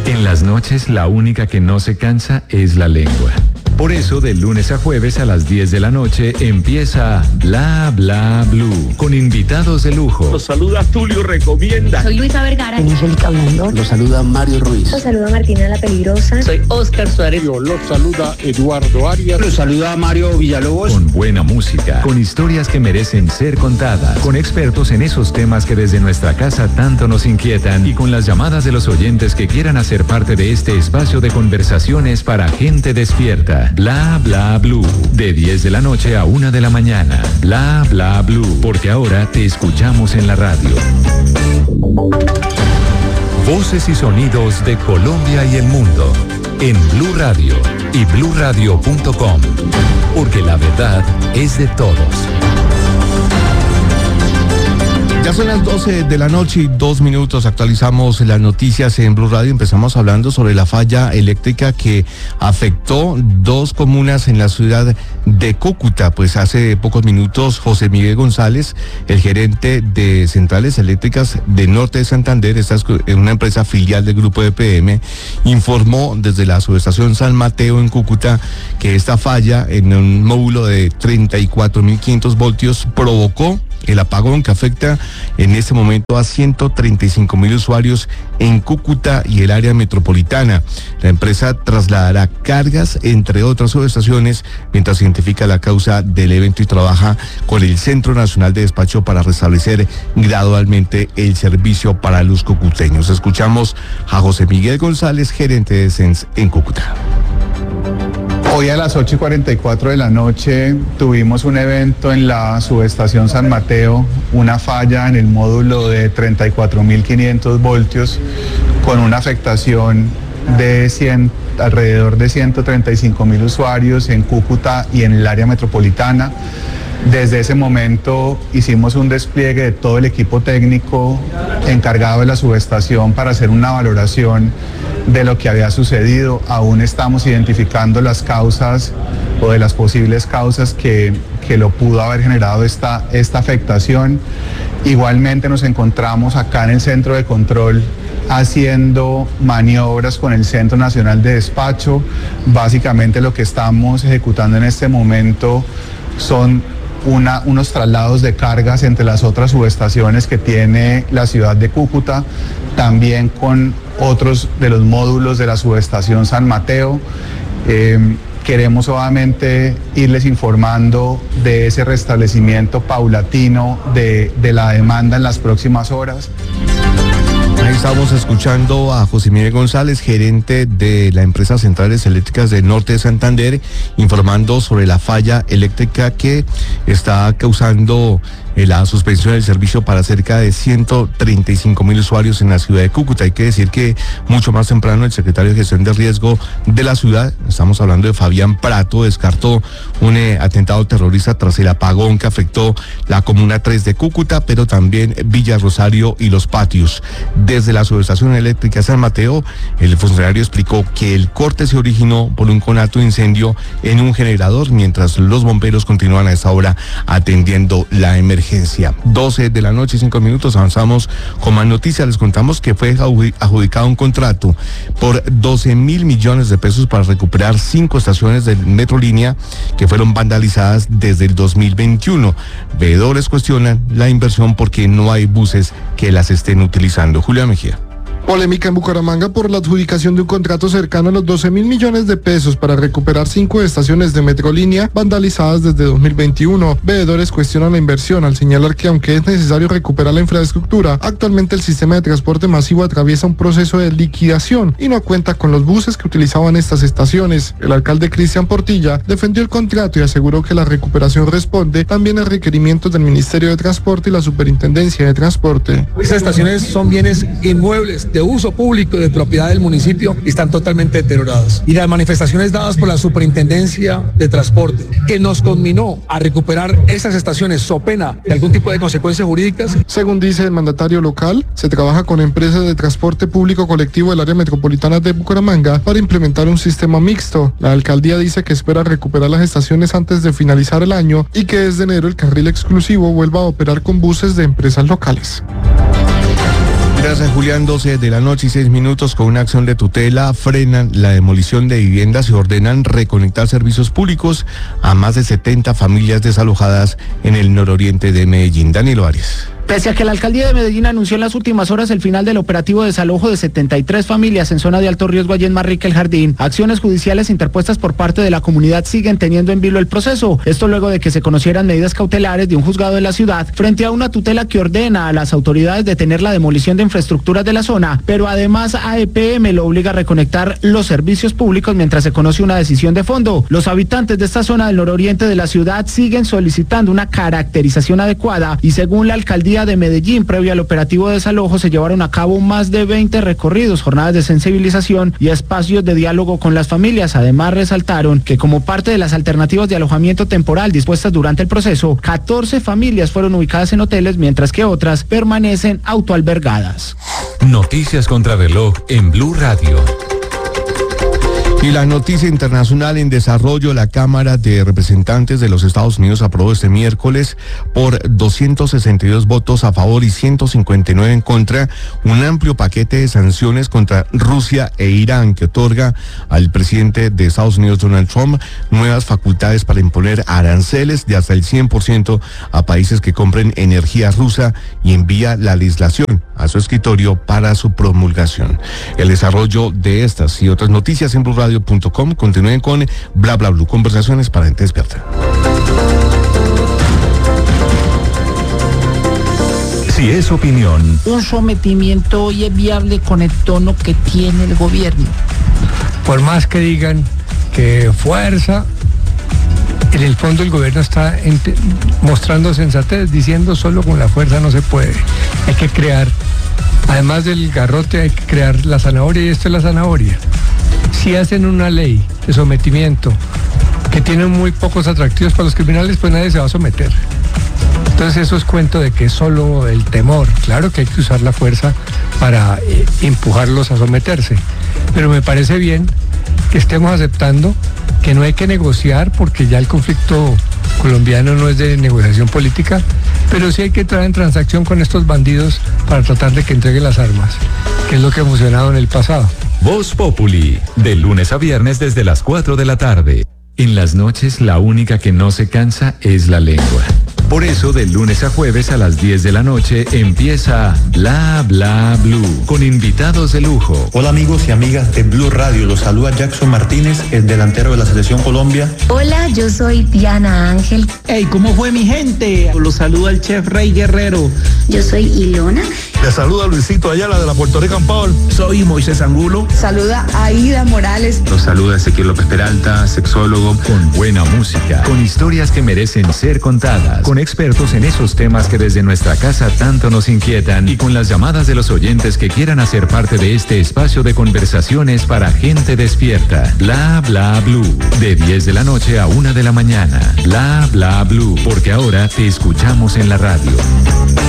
En las noches, la única que no se cansa es la lengua. Por eso, de lunes a jueves a las 10 de la noche empieza Bla Bla Blue, con invitados de lujo. Los saluda Tulio Recomienda. Soy Luisa Vergara. Angélica Blandón. Los saluda Mario Ruiz. Los saluda Martina La Peligrosa. Soy Oscar Suárez. Los saluda Eduardo Arias. Los saluda Mario Villalobos. Con buena música, con historias que merecen ser contadas, con expertos en esos temas que desde nuestra casa tanto nos inquietan y con las llamadas de los oyentes que quieran hacer parte de este espacio de conversaciones para gente despierta. Bla Bla Blue, de 10 de la noche a 1 de la mañana. Bla Bla Blue, porque ahora te escuchamos en la radio. Voces y sonidos de Colombia y el mundo en Blue Radio y bluradio.com, porque la verdad es de todos. Ya son las 12 de la noche y 2 minutos. Actualizamos las noticias en Blue Radio. Empezamos hablando sobre la falla eléctrica que afectó 2 comunas en la ciudad de Cúcuta. Pues hace pocos minutos José Miguel González, el gerente de Centrales Eléctricas de Norte de Santander, esta es una empresa filial del grupo EPM, informó desde la subestación San Mateo en Cúcuta que esta falla en un módulo de 34.500 voltios provocó el apagón que afecta en este momento a 135.000 usuarios en Cúcuta y el área metropolitana. La empresa trasladará cargas entre otras subestaciones mientras identifica la causa del evento y trabaja con el Centro Nacional de Despacho para restablecer gradualmente el servicio para los cucuteños. Escuchamos a José Miguel González, gerente de SENS en Cúcuta. Hoy a las 8:44 de la noche tuvimos un evento en la subestación San Mateo, una falla en el módulo de 34.500 voltios con una afectación de alrededor de 135.000 usuarios en Cúcuta y en el área metropolitana. Desde ese momento hicimos un despliegue de todo el equipo técnico encargado de la subestación para hacer una valoración de lo que había sucedido. Aún estamos identificando las causas o de las posibles causas que lo pudo haber generado esta afectación. Igualmente nos encontramos acá en el centro de control haciendo maniobras con el Centro Nacional de Despacho. Básicamente lo que estamos ejecutando en este momento son unos traslados de cargas entre las otras subestaciones que tiene la ciudad de Cúcuta, también con otros de los módulos de la subestación San Mateo. Queremos obviamente irles informando de ese restablecimiento paulatino de la demanda en las próximas horas. Ahí estamos escuchando a José Miguel González, gerente de la empresa Centrales Eléctricas de Norte de Santander, informando sobre la falla eléctrica que está causando la suspensión del servicio para cerca de 135.000 usuarios en la ciudad de Cúcuta. Hay que decir que mucho más temprano el secretario de Gestión de Riesgo de la ciudad, estamos hablando de Fabián Prato, descartó un atentado terrorista tras el apagón que afectó la comuna 3 de Cúcuta, pero también Villa Rosario y Los Patios. Desde la subestación eléctrica San Mateo, el funcionario explicó que el corte se originó por un conato de incendio en un generador, mientras los bomberos continúan a esta hora atendiendo la emergencia. 12 de la noche y 5 minutos, avanzamos con más noticias. Les contamos que fue adjudicado un contrato por 12.000 millones de pesos para recuperar 5 estaciones de Metrolínea que fueron vandalizadas desde el 2021. Veedores cuestionan la inversión porque no hay buses que las estén utilizando. Julia Mejía. Polémica en Bucaramanga por la adjudicación de un contrato cercano a los 12.000 millones de pesos para recuperar 5 estaciones de Metrolínea vandalizadas desde 2021. Veedores cuestionan la inversión al señalar que aunque es necesario recuperar la infraestructura, actualmente el sistema de transporte masivo atraviesa un proceso de liquidación y no cuenta con los buses que utilizaban estas estaciones. El alcalde Cristian Portilla defendió el contrato y aseguró que la recuperación responde también a requerimientos del Ministerio de Transporte y la Superintendencia de Transporte. Estas estaciones son bienes inmuebles de uso público y de propiedad del municipio y están totalmente deterioradas. Y las manifestaciones dadas por la Superintendencia de Transporte, que nos conminó a recuperar esas estaciones so pena de algún tipo de consecuencias jurídicas. Según dice el mandatario local, se trabaja con empresas de transporte público colectivo del área metropolitana de Bucaramanga para implementar un sistema mixto. La alcaldía dice que espera recuperar las estaciones antes de finalizar el año y que desde enero el carril exclusivo vuelva a operar con buses de empresas locales. Buenas, Julián, 12 de la noche y 6 minutos. Con una acción de tutela frenan la demolición de viviendas y ordenan reconectar servicios públicos a más de 70 familias desalojadas en el nororiente de Medellín. Danilo Arias. Pese a que la alcaldía de Medellín anunció en las últimas horas el final del operativo de desalojo de 73 familias en zona de alto riesgo allí en Manrique El Jardín, acciones judiciales interpuestas por parte de la comunidad siguen teniendo en vilo el proceso. Esto luego de que se conocieran medidas cautelares de un juzgado de la ciudad frente a una tutela que ordena a las autoridades detener la demolición de infraestructuras de la zona, pero además a EPM lo obliga a reconectar los servicios públicos mientras se conoce una decisión de fondo. Los habitantes de esta zona del nororiente de la ciudad siguen solicitando una caracterización adecuada y según la alcaldía de Medellín, previo al operativo de desalojo, se llevaron a cabo más de 20 recorridos, jornadas de sensibilización y espacios de diálogo con las familias. Además, resaltaron que como parte de las alternativas de alojamiento temporal dispuestas durante el proceso, 14 familias fueron ubicadas en hoteles, mientras que otras permanecen autoalbergadas. Noticias contra reloj en Blue Radio. Y la noticia internacional en desarrollo: la Cámara de Representantes de los Estados Unidos aprobó este miércoles por 262 votos a favor y 159 en contra un amplio paquete de sanciones contra Rusia e Irán que otorga al presidente de Estados Unidos, Donald Trump, nuevas facultades para imponer aranceles de hasta el 100% a países que compren energía rusa y envía la legislación a su escritorio para su promulgación. El desarrollo de estas y otras noticias en BlueRadio.com. Continúen con Bla Bla Blue, conversaciones para gente despierta. Si es opinión, un sometimiento hoy es viable con el tono que tiene el gobierno. Por más que digan que fuerza, en el fondo el gobierno está mostrando sensatez, diciendo solo con la fuerza no se puede. Hay que crear, además del garrote, hay que crear la zanahoria, y esto es la zanahoria. Si hacen una ley de sometimiento que tiene muy pocos atractivos para los criminales, pues nadie se va a someter. Entonces eso es cuento de que es solo el temor. Claro que hay que usar la fuerza para empujarlos a someterse, pero me parece bien que estemos aceptando que no hay que negociar, porque ya el conflicto colombiano no es de negociación política, pero sí hay que entrar en transacción con estos bandidos para tratar de que entreguen las armas, que es lo que ha funcionado en el pasado. Voz Populi, de lunes a viernes desde las 4 de la tarde. En las noches la única que no se cansa es la lengua. Por eso, de lunes a jueves a las 10 de la noche empieza Bla Bla Blue, con invitados de lujo. Hola amigos y amigas de Blue Radio, los saluda Jackson Martínez, el delantero de la Selección Colombia. Hola, yo soy Diana Ángel. Hey, ¿cómo fue mi gente? Los saluda el chef Rey Guerrero. Yo soy Ilona. Le saluda Luisito Ayala de la Puerto Rican Power. Soy Moisés Angulo. Saluda Aida Morales. Los saluda Ezequiel López Peralta, sexólogo. Con buena música, con historias que merecen ser contadas, con expertos en esos temas que desde nuestra casa tanto nos inquietan y con las llamadas de los oyentes que quieran hacer parte de este espacio de conversaciones para gente despierta. Bla Bla Blue, de 10 de la noche a 1 de la mañana. Bla Bla Blue, porque ahora te escuchamos en la radio.